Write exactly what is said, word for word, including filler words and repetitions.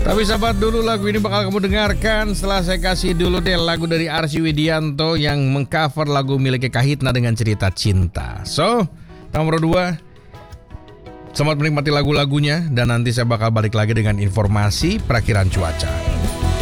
Tapi sahabat dulu, lagu ini bakal kamu dengarkan setelah saya kasih dulu deh lagu dari Arsy Widianto yang mengcover lagu miliknya Kahitna dengan cerita cinta. So, nomor dua, selamat menikmati lagu-lagunya dan nanti saya bakal balik lagi dengan informasi perakiran cuaca.